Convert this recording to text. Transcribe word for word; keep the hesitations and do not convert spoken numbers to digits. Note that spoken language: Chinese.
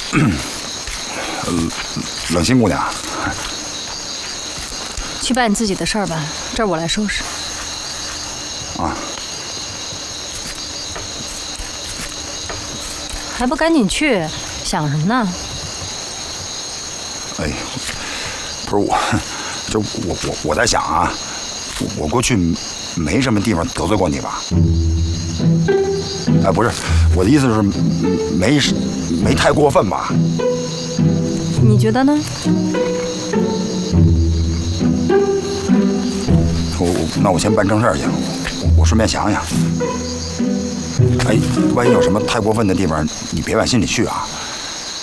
冷心姑娘， 去办你自己的事儿吧，这儿我来收拾。 啊， 还不赶紧去？想什么呢？ 哎，不是我，就我我我在想啊，我过去没什么地方得罪过你吧？哎，不是，我的意思是没没太过分吧？ 你觉得呢？ 我我那我先办正事去，我我顺便想想。哎，万一有什么太过分的地方，你别往心里去啊。